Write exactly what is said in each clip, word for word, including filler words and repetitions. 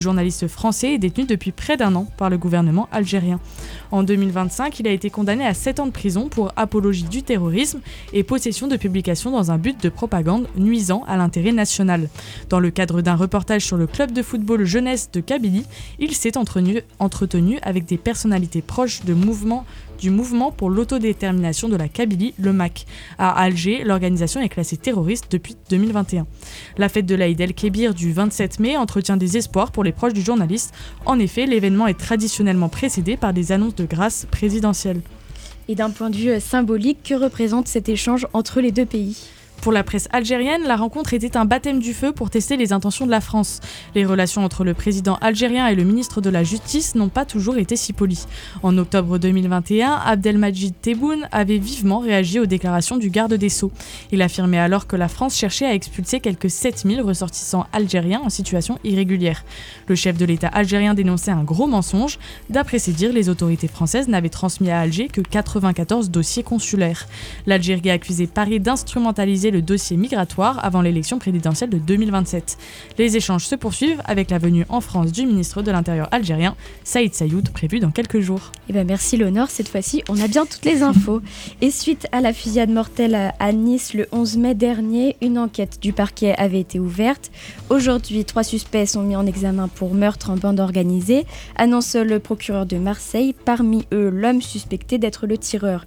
Le journaliste français est détenu depuis près d'un an par le gouvernement algérien. En deux mille vingt-cinq, il a été condamné à sept ans de prison pour apologie du terrorisme et possession de publications dans un but de propagande nuisant à l'intérêt national. Dans le cadre d'un reportage sur le club de football jeunesse de Kabylie, il s'est entretenu, entretenu avec des personnalités proches de mouvements du mouvement pour l'autodétermination de la Kabylie, le M A C. À Alger, l'organisation est classée terroriste depuis deux mille vingt et un. La fête de l'Aïd el-Kébir du vingt-sept mai entretient des espoirs pour les proches du journaliste. En effet, l'événement est traditionnellement précédé par des annonces de grâce présidentielles. Et d'un point de vue symbolique, que représente cet échange entre les deux pays ? Pour la presse algérienne, la rencontre était un baptême du feu pour tester les intentions de la France. Les relations entre le président algérien et le ministre de la Justice n'ont pas toujours été si polies. En octobre deux mille vingt et un, Abdelmadjid Tebboune avait vivement réagi aux déclarations du garde des Sceaux. Il affirmait alors que la France cherchait à expulser quelques sept mille ressortissants algériens en situation irrégulière. Le chef de l'État algérien dénonçait un gros mensonge. D'après ses dires, les autorités françaises n'avaient transmis à Alger que quatre-vingt-quatorze dossiers consulaires. L'Algérie a accusé Paris d'instrumentaliser le dossier migratoire avant l'élection présidentielle de deux mille vingt-sept. Les échanges se poursuivent avec la venue en France du ministre de l'Intérieur algérien, Saïd Saïoud, prévu dans quelques jours. Eh ben merci Léonore, cette fois-ci on a bien toutes les infos. Et suite à la fusillade mortelle à Nice le onze mai dernier, une enquête du parquet avait été ouverte. Aujourd'hui, trois suspects sont mis en examen pour meurtre en bande organisée, annonce le procureur de Marseille, parmi eux l'homme suspecté d'être le tireur.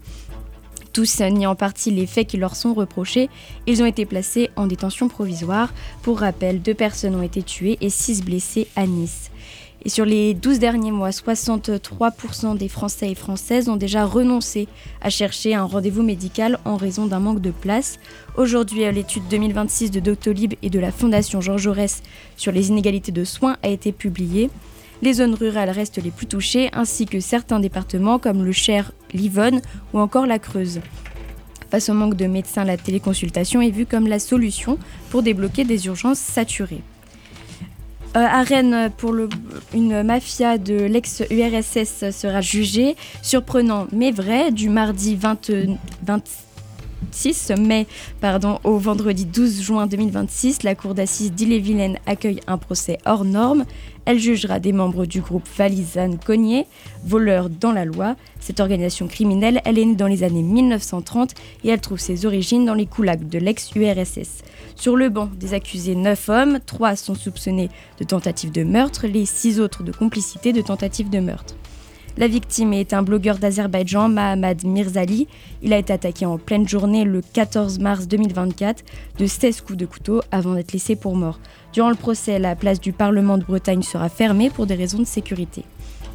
Tous nient en partie les faits qui leur sont reprochés. Ils ont été placés en détention provisoire. Pour rappel, deux personnes ont été tuées et six blessées à Nice. Et sur les douze derniers mois, soixante-trois pour cent des Français et Françaises ont déjà renoncé à chercher un rendez-vous médical en raison d'un manque de place. Aujourd'hui, l'étude deux mille vingt-six de Doctolib et de la Fondation Jean Jaurès sur les inégalités de soins a été publiée. Les zones rurales restent les plus touchées, ainsi que certains départements comme le Cher, l'Yonne ou encore la Creuse. Face au manque de médecins, la téléconsultation est vue comme la solution pour débloquer des urgences saturées. Euh, à Rennes, pour le, une mafia de l'ex-U R S S sera jugée. Surprenant mais vrai, du mardi vingt-six mai pardon, au vendredi douze juin deux mille vingt-six, la cour d'assises d'Ille-et-Vilaine accueille un procès hors norme. Elle jugera des membres du groupe Valizane-Cognier, voleurs dans la loi. Cette organisation criminelle, elle est née dans les années mille neuf cent trente et elle trouve ses origines dans les coulacs de l'ex-U R S S. Sur le banc des accusés, neuf hommes, trois sont soupçonnés de tentative de meurtre, les six autres de complicité de tentative de meurtre. La victime est un blogueur d'Azerbaïdjan, Mahamad Mirzali. Il a été attaqué en pleine journée le quatorze mars deux mille vingt-quatre de seize coups de couteau avant d'être laissé pour mort. Durant le procès, la place du Parlement de Bretagne sera fermée pour des raisons de sécurité.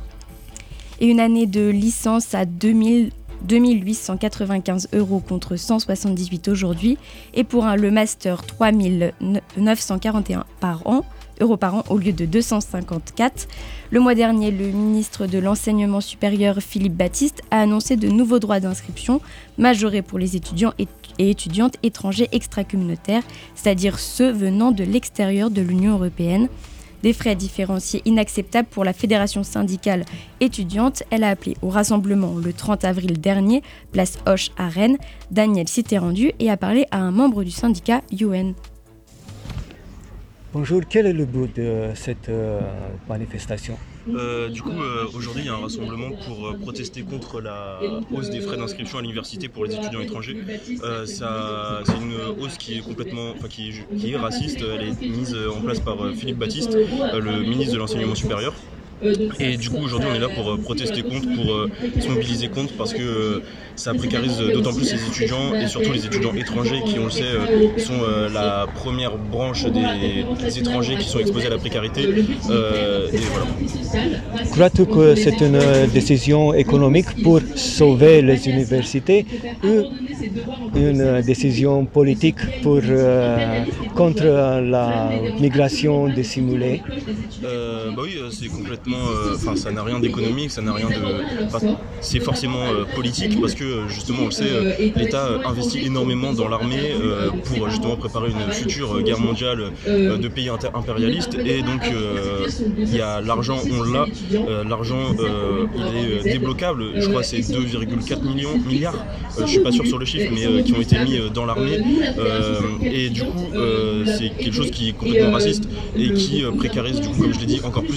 Et une année de licence à deux mille, deux mille huit cent quatre-vingt-quinze euros contre cent soixante-dix-huit aujourd'hui. Et pour un, le master, trois mille neuf cent quarante et un par an. euros par an au lieu de deux cent cinquante-quatre. Le mois dernier, le ministre de l'Enseignement supérieur Philippe Baptiste a annoncé de nouveaux droits d'inscription majorés pour les étudiants et étudiantes étrangers extracommunautaires, c'est-à-dire ceux venant de l'extérieur de l'Union européenne. Des frais différenciés inacceptables pour la fédération syndicale étudiante. Elle a appelé au rassemblement le trente avril dernier, place Hoche à Rennes. Daniel s'y était rendu et a parlé à un membre du syndicat U N. Bonjour, quel est le but de cette euh, manifestation ? Euh, du coup, euh, aujourd'hui, il y a un rassemblement pour euh, protester contre la hausse des frais d'inscription à l'université pour les étudiants étrangers. Euh, ça, c'est une hausse qui est complètement, enfin, qui est, qui est raciste. Elle est mise en place par euh, Philippe Baptiste, euh, le ministre de l'Enseignement supérieur. Et du coup, aujourd'hui, on est là pour euh, protester contre, pour euh, se mobiliser contre, parce que euh, ça précarise d'autant plus les étudiants, et surtout les étudiants étrangers qui, on le sait, euh, sont euh, la première branche des, des étrangers qui sont exposés à la précarité. Euh, et voilà. Crois-tu que c'est une décision économique pour sauver les universités ou une décision politique pour, euh, contre la migration dissimulée ? euh, bah oui, c'est complètement complètement, enfin, ça n'a rien d'économique, ça n'a rien de, c'est forcément politique parce que justement, on le sait, l'État investit énormément dans l'armée pour justement préparer une future guerre mondiale de pays impérialistes et donc il y a l'argent, on l'a, l'argent il est débloquable, je crois que c'est deux virgule quatre millions milliards, je suis pas sûr sur le chiffre, mais qui ont été mis dans l'armée et du coup c'est quelque chose qui est complètement raciste et qui précarise du coup, comme je l'ai dit, encore plus